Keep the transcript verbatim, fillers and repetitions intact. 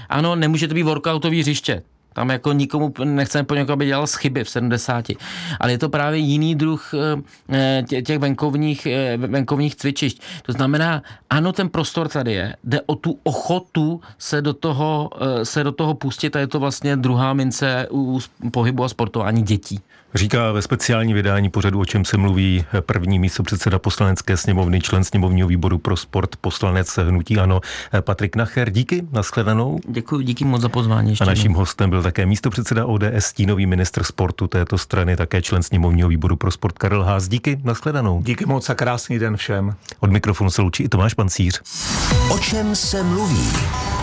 ano, nemůže to být workoutový hřiště. Tam jako nikomu nechceme po někoho, aby dělal chyby v sedmdesáti. Ale je to právě jiný druh těch venkovních, venkovních cvičišť. To znamená, ano, ten prostor tady je, jde o tu ochotu se do toho, se do toho pustit a je to vlastně druhá mince u pohybu a sportování dětí. Říká ve speciální vydání pořadu, o čem se mluví, první místopředseda Poslanecké sněmovny, člen sněmovního výboru pro sport, poslanec hnutí ANO Patrik Nacher. Díky, nashledanou. Děkuji, díky moc za pozvání. A naším hostem byl také místopředseda O D S, stínový ministr sportu této strany, také člen sněmovního výboru pro sport Karel Haas. Díky, nashledanou. Díky moc a krásný den všem. Od mikrofonu se loučí i Tomáš Pancíř. O čem se mluví?